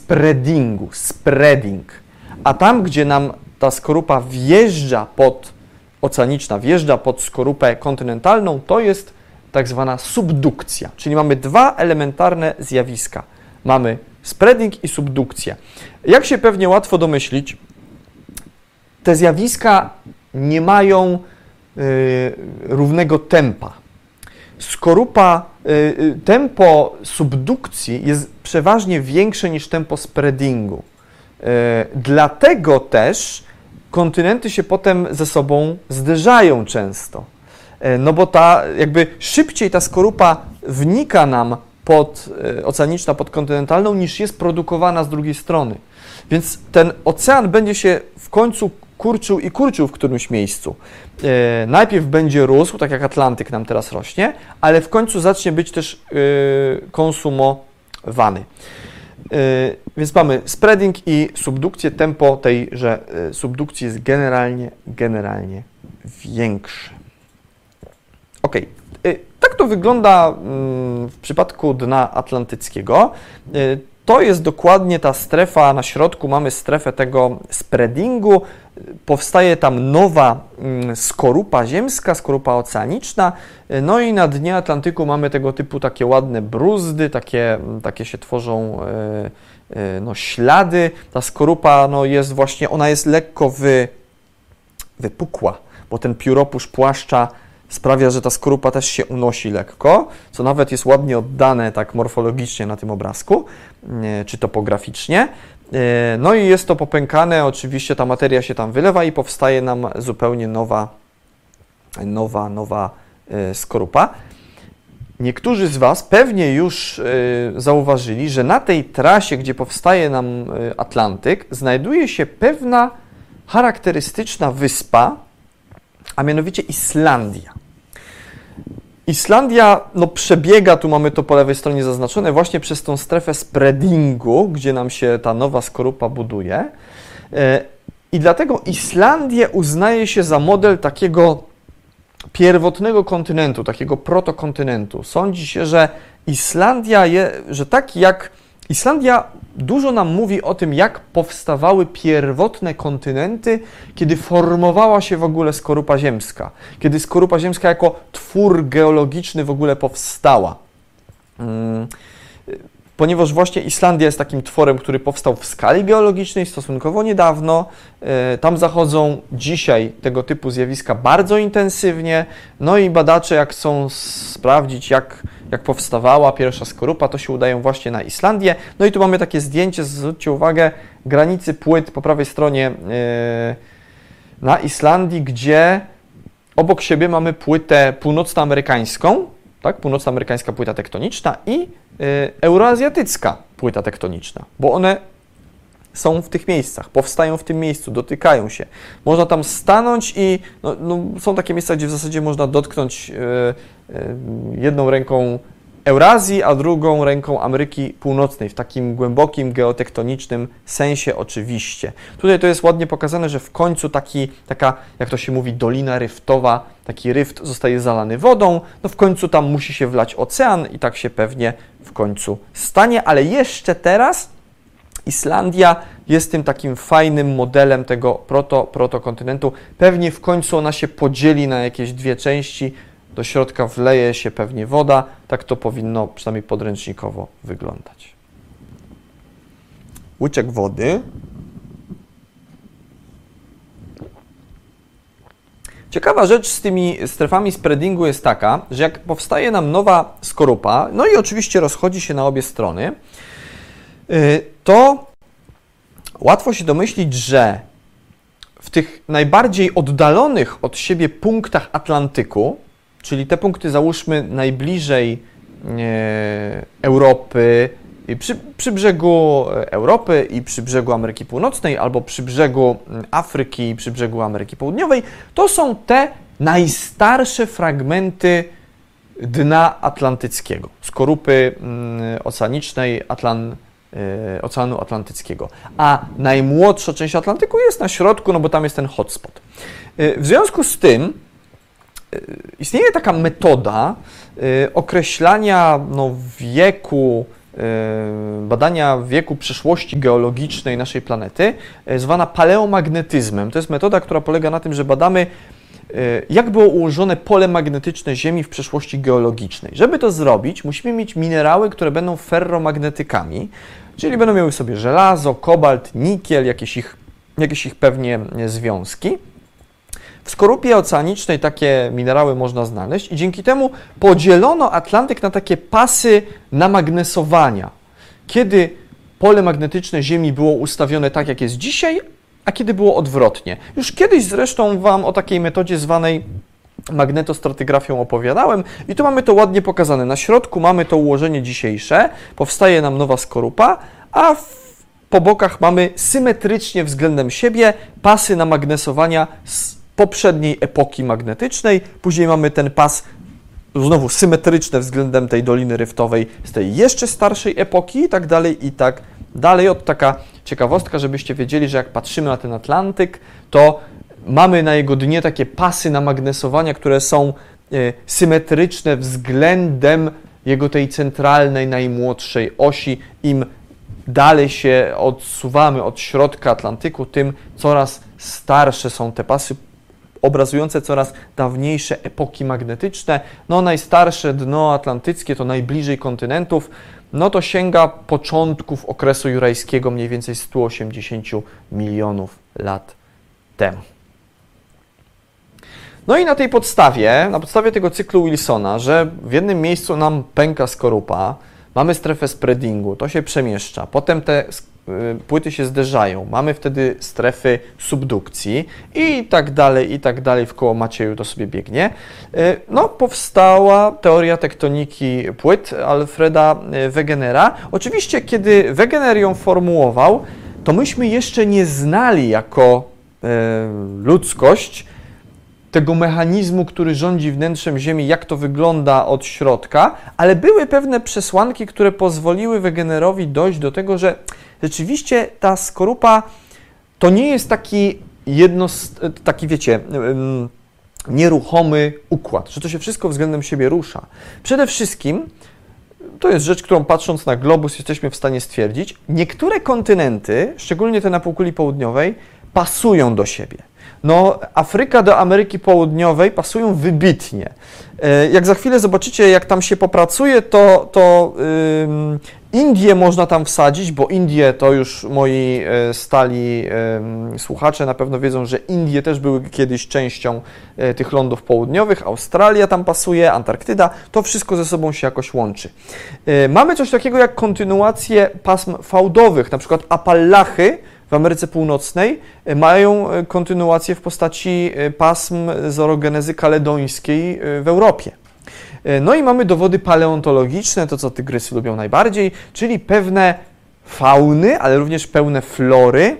spreadingu, spreading. A tam, gdzie nam ta skorupa wjeżdża oceaniczna wjeżdża pod skorupę kontynentalną, to jest tak zwana subdukcja. Czyli mamy dwa elementarne zjawiska. Mamy spreading i subdukcję. Jak się pewnie łatwo domyślić, te zjawiska nie mają równego tempa. Tempo subdukcji jest przeważnie większe niż tempo spreadingu. Dlatego też kontynenty się potem ze sobą zderzają często. No bo szybciej ta skorupa wnika nam oceaniczna pod kontynentalną, niż jest produkowana z drugiej strony. Więc ten ocean będzie się w końcu kurczył i kurczył w którymś miejscu. Najpierw będzie rósł, tak jak Atlantyk nam teraz rośnie, ale w końcu zacznie być też konsumowany. Więc mamy spreading i subdukcję. Tempo tejże subdukcji jest generalnie większe. Ok, tak to wygląda w przypadku dna atlantyckiego. To jest dokładnie ta strefa, na środku mamy strefę tego spreadingu, powstaje tam nowa skorupa ziemska, skorupa oceaniczna, no i na dnie Atlantyku mamy tego typu takie ładne bruzdy, takie się tworzą ślady. Ta skorupa jest właśnie, ona jest lekko wypukła, bo ten pióropusz płaszcza sprawia, że ta skorupa też się unosi lekko, co nawet jest ładnie oddane tak morfologicznie na tym obrazku, czy topograficznie. No i jest to popękane, oczywiście ta materia się tam wylewa i powstaje nam zupełnie nowa skorupa. Niektórzy z Was pewnie już zauważyli, że na tej trasie, gdzie powstaje nam Atlantyk, znajduje się pewna charakterystyczna wyspa, a mianowicie Islandia. Islandia przebiega, tu mamy to po lewej stronie zaznaczone, właśnie przez tą strefę spreadingu, gdzie nam się ta nowa skorupa buduje. I dlatego Islandię uznaje się za model takiego pierwotnego kontynentu, takiego protokontynentu. Sądzi się, że Islandia dużo nam mówi o tym, jak powstawały pierwotne kontynenty, kiedy formowała się w ogóle skorupa ziemska, kiedy skorupa ziemska jako twór geologiczny w ogóle powstała. Ponieważ właśnie Islandia jest takim tworem, który powstał w skali geologicznej stosunkowo niedawno, tam zachodzą dzisiaj tego typu zjawiska bardzo intensywnie, no i badacze jak chcą sprawdzić, jak powstawała pierwsza skorupa, to się udają właśnie na Islandię. No i tu mamy takie zdjęcie, zwróćcie uwagę, granicy płyt po prawej stronie na Islandii, gdzie obok siebie mamy płytę północnoamerykańską, tak, północnoamerykańska płyta tektoniczna i euroazjatycka płyta tektoniczna, bo one są w tych miejscach, powstają w tym miejscu, dotykają się. Można tam stanąć i są takie miejsca, gdzie w zasadzie można dotknąć jedną ręką Eurazji, a drugą ręką Ameryki Północnej, w takim głębokim geotektonicznym sensie oczywiście. Tutaj to jest ładnie pokazane, że w końcu taka, jak to się mówi, dolina ryftowa, taki ryft zostaje zalany wodą, w końcu tam musi się wlać ocean i tak się pewnie w końcu stanie, ale jeszcze teraz Islandia jest tym takim fajnym modelem tego protokontynentu. Pewnie w końcu ona się podzieli na jakieś dwie części, do środka wleje się pewnie woda, tak to powinno przynajmniej podręcznikowo wyglądać. Łyczek wody. Ciekawa rzecz z tymi strefami spreadingu jest taka, że jak powstaje nam nowa skorupa, no i oczywiście rozchodzi się na obie strony, to łatwo się domyślić, że w tych najbardziej oddalonych od siebie punktach Atlantyku, czyli te punkty załóżmy najbliżej Europy, przy brzegu Europy i przy brzegu Ameryki Północnej, albo przy brzegu Afryki i przy brzegu Ameryki Południowej, to są te najstarsze fragmenty dna atlantyckiego, skorupy oceanicznej Oceanu Atlantyckiego. A najmłodsza część Atlantyku jest na środku, bo tam jest ten hotspot. W związku z tym istnieje taka metoda określania wieku badania wieku przeszłości geologicznej naszej planety, zwana paleomagnetyzmem. To jest metoda, która polega na tym, że badamy, jak było ułożone pole magnetyczne Ziemi w przeszłości geologicznej. Żeby to zrobić, musimy mieć minerały, które będą ferromagnetykami, czyli będą miały sobie żelazo, kobalt, nikiel, jakieś ich pewnie związki. W skorupie oceanicznej takie minerały można znaleźć i dzięki temu podzielono Atlantyk na takie pasy namagnesowania. Kiedy pole magnetyczne Ziemi było ustawione tak, jak jest dzisiaj, a kiedy było odwrotnie. Już kiedyś zresztą Wam o takiej metodzie zwanej magnetostratygrafią opowiadałem i tu mamy to ładnie pokazane. Na środku mamy to ułożenie dzisiejsze, powstaje nam nowa skorupa, a po bokach mamy symetrycznie względem siebie pasy namagnesowania z poprzedniej epoki magnetycznej. Później mamy ten pas znowu symetryczny względem tej Doliny Ryftowej z tej jeszcze starszej epoki i tak dalej, i tak dalej. Od taka ciekawostka, żebyście wiedzieli, że jak patrzymy na ten Atlantyk, to mamy na jego dnie takie pasy namagnesowania, które są symetryczne względem jego tej centralnej, najmłodszej osi. Im dalej się odsuwamy od środka Atlantyku, tym coraz starsze są te pasy, obrazujące coraz dawniejsze epoki magnetyczne. No najstarsze dno atlantyckie to najbliżej kontynentów, no to sięga początków okresu jurajskiego, mniej więcej 180 milionów lat temu. No i na tej podstawie, na podstawie tego cyklu Wilsona, że w jednym miejscu nam pęka skorupa, mamy strefę spreadingu, to się przemieszcza, potem te płyty się zderzają, mamy wtedy strefy subdukcji i tak dalej, w koło Macieju to sobie biegnie. No, powstała teoria tektoniki płyt Alfreda Wegenera. Oczywiście, kiedy Wegener ją formułował, to myśmy jeszcze nie znali jako ludzkość tego mechanizmu, który rządzi wnętrzem Ziemi, jak to wygląda od środka, ale były pewne przesłanki, które pozwoliły Wegenerowi dojść do tego, że rzeczywiście ta skorupa to nie jest taki wiecie, nieruchomy układ, że to się wszystko względem siebie rusza. Przede wszystkim, to jest rzecz, którą patrząc na globus jesteśmy w stanie stwierdzić, niektóre kontynenty, szczególnie te na półkuli południowej, pasują do siebie. No, Afryka do Ameryki Południowej pasują wybitnie. Jak za chwilę zobaczycie, jak tam się popracuje, to Indie można tam wsadzić, bo Indie to już moi stali słuchacze na pewno wiedzą, że Indie też były kiedyś częścią tych lądów południowych, Australia tam pasuje, Antarktyda, to wszystko ze sobą się jakoś łączy. Mamy coś takiego jak kontynuację pasm fałdowych, na przykład Appalachy w Ameryce Północnej mają kontynuację w postaci pasm z orogenezy kaledońskiej w Europie. No i mamy dowody paleontologiczne, to co tygrysy lubią najbardziej, czyli pewne fauny, ale również pełne flory,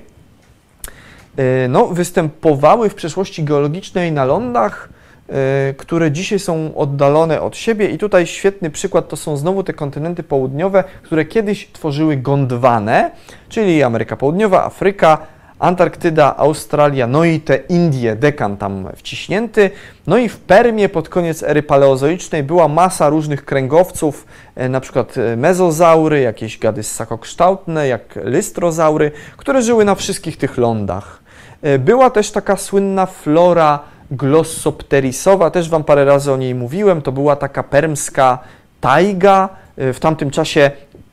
no, występowały w przeszłości geologicznej na lądach, które dzisiaj są oddalone od siebie i tutaj świetny przykład to są znowu te kontynenty południowe, które kiedyś tworzyły Gondwanę, czyli Ameryka Południowa, Afryka, Antarktyda, Australia, no i te Indie, Dekan tam wciśnięty. No i w Permie pod koniec ery paleozoicznej była masa różnych kręgowców, na przykład mezozaury, jakieś gady ssakokształtne, jak lystrozaury, które żyły na wszystkich tych lądach. Była też taka słynna flora glossopterisowa, też Wam parę razy o niej mówiłem, to była taka permska tajga. W tamtym czasie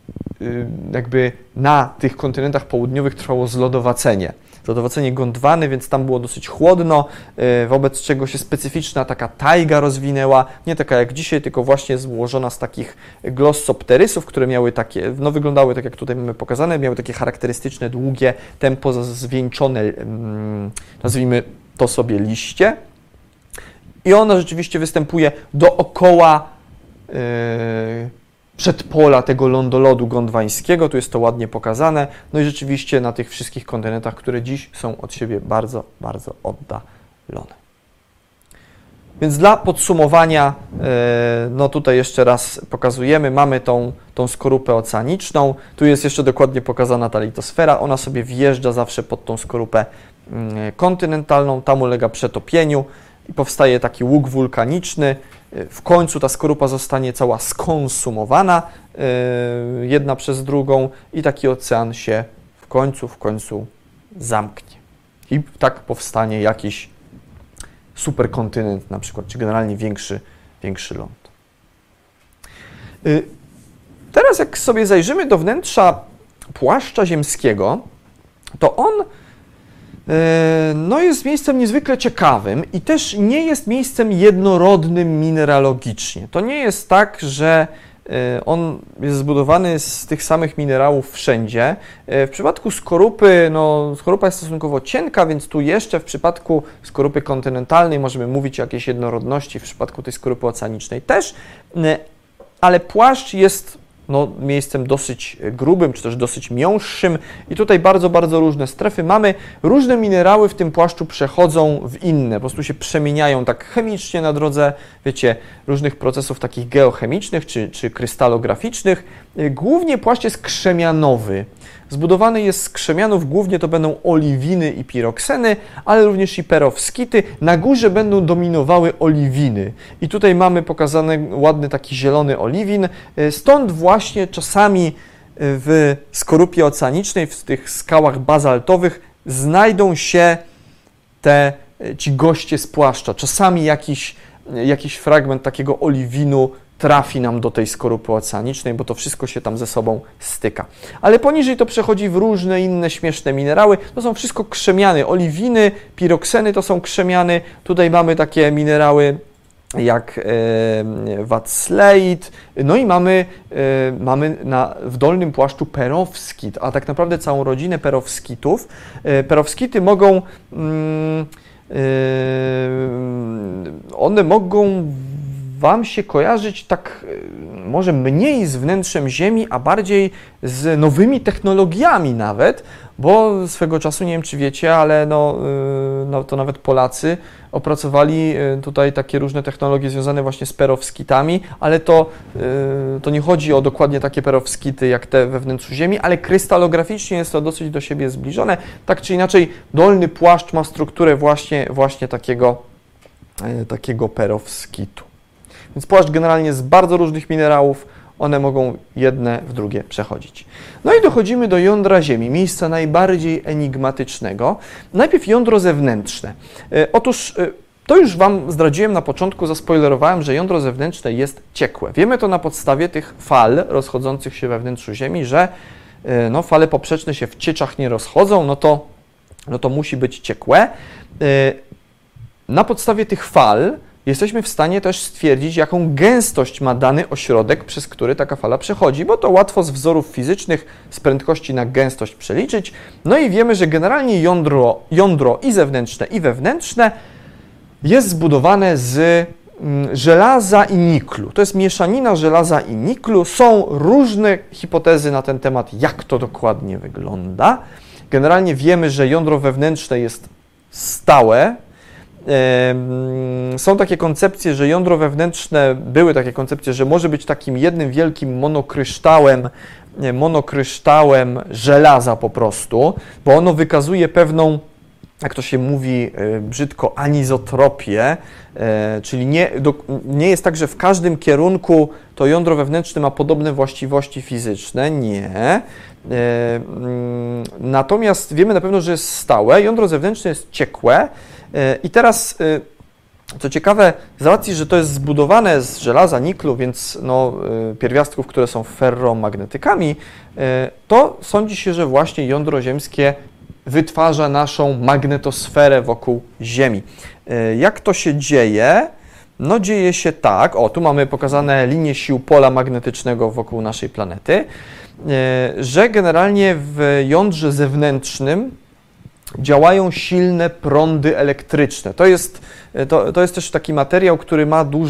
jakby na tych kontynentach południowych trwało zlodowacenie Gondwany, więc tam było dosyć chłodno, wobec czego się specyficzna taka tajga rozwinęła, nie taka jak dzisiaj, tylko właśnie złożona z takich glossopterysów, które miały takie, no wyglądały tak jak tutaj mamy pokazane, miały takie charakterystyczne, długie, tempo zwieńczone, nazwijmy to sobie liście. I ona rzeczywiście występuje dookoła przedpola tego lądolodu gondwańskiego, tu jest to ładnie pokazane, no i rzeczywiście na tych wszystkich kontynentach, które dziś są od siebie bardzo, bardzo oddalone. Więc dla podsumowania, no tutaj jeszcze raz pokazujemy, mamy tą skorupę oceaniczną, tu jest jeszcze dokładnie pokazana ta litosfera, ona sobie wjeżdża zawsze pod tą skorupę kontynentalną, tam ulega przetopieniu, i powstaje taki łuk wulkaniczny. W końcu ta skorupa zostanie cała skonsumowana jedna przez drugą i taki ocean się w końcu zamknie. I tak powstanie jakiś superkontynent na przykład, czy generalnie większy ląd. Teraz jak sobie zajrzymy do wnętrza płaszcza ziemskiego, to on jest miejscem niezwykle ciekawym i też nie jest miejscem jednorodnym mineralogicznie. To nie jest tak, że on jest zbudowany z tych samych minerałów wszędzie. W przypadku skorupy, skorupa jest stosunkowo cienka, więc tu jeszcze w przypadku skorupy kontynentalnej możemy mówić o jakiejś jednorodności, w przypadku tej skorupy oceanicznej też, ale płaszcz jest miejscem dosyć grubym, czy też dosyć miąższym i tutaj bardzo, bardzo różne strefy mamy. Różne minerały w tym płaszczu przechodzą w inne, po prostu się przemieniają tak chemicznie na drodze, wiecie, różnych procesów takich geochemicznych czy krystalograficznych. Głównie płaszcz jest krzemianowy. Zbudowany jest z krzemianów, głównie to będą oliwiny i pirokseny, ale również i perowskity. Na górze będą dominowały oliwiny. I tutaj mamy pokazany ładny taki zielony oliwin. Stąd właśnie czasami w skorupie oceanicznej, w tych skałach bazaltowych znajdą się ci goście z płaszcza. Czasami jakiś fragment takiego oliwinu trafi nam do tej skorupy oceanicznej, bo to wszystko się tam ze sobą styka. Ale poniżej to przechodzi w różne inne śmieszne minerały. To są wszystko krzemiany. Oliwiny, pirokseny to są krzemiany. Tutaj mamy takie minerały jak wacleit. No i mamy w dolnym płaszczu perowskit, a tak naprawdę całą rodzinę perowskitów. Perowskity mogą Wam się kojarzyć tak może mniej z wnętrzem Ziemi, a bardziej z nowymi technologiami nawet, bo swego czasu, nie wiem czy wiecie, ale to nawet Polacy opracowali tutaj takie różne technologie związane właśnie z perowskitami, ale to nie chodzi o dokładnie takie perowskity jak te we wnętrzu Ziemi, ale krystalograficznie jest to dosyć do siebie zbliżone. Tak czy inaczej, dolny płaszcz ma strukturę właśnie takiego perowskitu. Więc płaszcz generalnie z bardzo różnych minerałów, one mogą jedne w drugie przechodzić. No i dochodzimy do jądra Ziemi, miejsca najbardziej enigmatycznego. Najpierw jądro zewnętrzne. Otóż to już Wam zdradziłem na początku, zaspoilerowałem, że jądro zewnętrzne jest ciekłe. Wiemy to na podstawie tych fal rozchodzących się we wnętrzu Ziemi, że fale poprzeczne się w cieczach nie rozchodzą, no to musi być ciekłe. Na podstawie tych fal jesteśmy w stanie też stwierdzić, jaką gęstość ma dany ośrodek, przez który taka fala przechodzi, bo to łatwo z wzorów fizycznych z prędkości na gęstość przeliczyć. No i wiemy, że generalnie jądro i zewnętrzne, i wewnętrzne jest zbudowane z żelaza i niklu. To jest mieszanina żelaza i niklu. Są różne hipotezy na ten temat, jak to dokładnie wygląda. Generalnie wiemy, że jądro wewnętrzne jest stałe. Są takie koncepcje, że jądro wewnętrzne, były takie koncepcje, że może być takim jednym wielkim monokryształem żelaza po prostu, bo ono wykazuje pewną, jak to się mówi brzydko, anizotropię, czyli nie jest tak, że w każdym kierunku to jądro wewnętrzne ma podobne właściwości fizyczne, nie. Natomiast wiemy na pewno, że jest stałe, jądro zewnętrzne jest ciekłe i teraz, co ciekawe, z racji, że to jest zbudowane z żelaza, niklu, więc pierwiastków, które są ferromagnetykami, to sądzi się, że właśnie jądro ziemskie wytwarza naszą magnetosferę wokół Ziemi. Jak to się dzieje? No dzieje się tak, tu mamy pokazane linie sił pola magnetycznego wokół naszej planety, że generalnie w jądrze zewnętrznym działają silne prądy elektryczne. To jest też taki materiał, który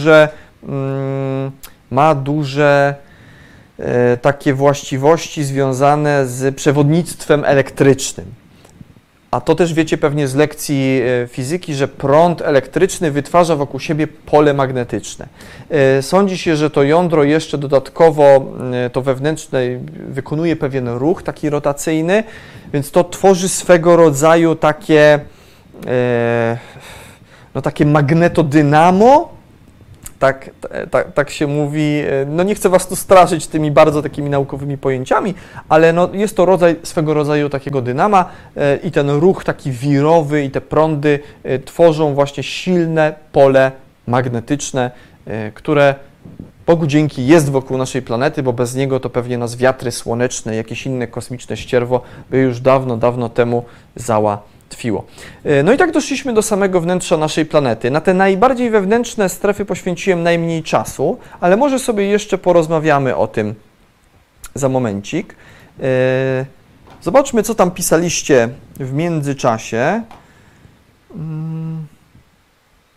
ma duże takie właściwości związane z przewodnictwem elektrycznym. A to też wiecie pewnie z lekcji fizyki, że prąd elektryczny wytwarza wokół siebie pole magnetyczne. Sądzi się, że to jądro jeszcze dodatkowo, to wewnętrzne, wykonuje pewien ruch taki rotacyjny, więc to tworzy swego rodzaju takie no takie magnetodynamo, tak się mówi, no nie chcę Was tu straszyć tymi bardzo takimi naukowymi pojęciami, ale no jest to swego rodzaju takiego dynama i ten ruch taki wirowy i te prądy tworzą właśnie silne pole magnetyczne, które Bogu dzięki jest wokół naszej planety, bo bez niego to pewnie nas wiatry słoneczne, jakieś inne kosmiczne ścierwo by już dawno, dawno temu załatwiło. No i tak doszliśmy do samego wnętrza naszej planety. Na te najbardziej wewnętrzne strefy poświęciłem najmniej czasu, ale może sobie jeszcze porozmawiamy o tym za momencik. Zobaczmy, co tam pisaliście w międzyczasie.